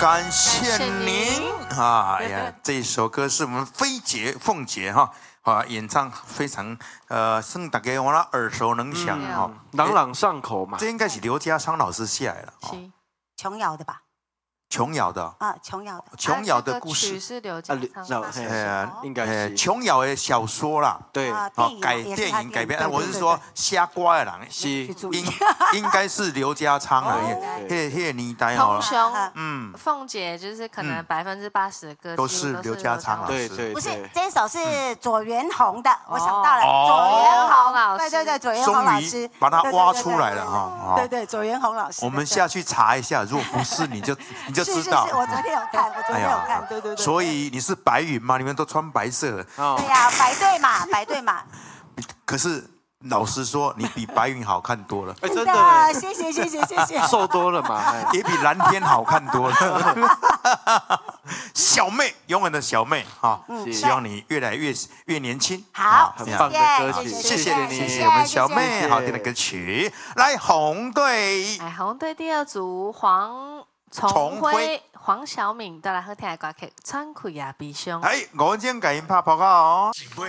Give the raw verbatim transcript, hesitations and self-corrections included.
感谢您啊！哎呀，这一首歌是我们菲姐、凤姐哈啊演唱，非常呃，让大家我那耳熟能详哈， 朗朗上口嘛。 这应该是刘家昌老师写来的， 是琼瑶的吧？ 琼瑶的啊，琼瑶的。 琼瑶的故事是刘家昌， 呃， 应该是琼瑶的小说啦。 对， 哦，改电影改编，我是说瞎瓜的人， 是应应该是刘家昌啊，那那个年代通哦， 兄， 嗯， 凤姐就是可能百分之八十的歌都是刘家昌老师， 对对， 不是这首是左元红的，我想到了， 哦左元红老师， 对对对，左元红老师， 把它挖出来了哈， 对对，左元红老师， 我们下去查一下，如果不是你就你就知道， 是是是，我昨天有看，我昨天有看，对对对， 所以你是白云吗？你们都穿白色的， 对呀，白对嘛，白对嘛， 可是。老实说，你比白云好看多了。 哎，真的，谢谢谢谢谢谢。 瘦多了嘛， 也比蓝天好看多了。小妹，永远的小妹哈，希望你越来越越年轻。 好， 很棒的歌曲， 谢谢你， 谢谢我们小妹好听的歌曲。来红队， 来红队第二组黄重辉、黄晓敏都来好听的歌曲《仓库也悲伤》。 哎，我今天给您拍报告哦。